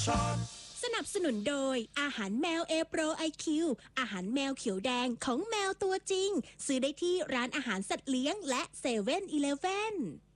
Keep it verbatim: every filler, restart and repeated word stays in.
สนับสนุนโดยอาหารแมวเอโปรไอคิวอาหารแมวเขียวแดงของแมวตัวจริงซื้อได้ที่ร้านอาหารสัตว์เลี้ยงและเซเว่นอีเลฟเว่น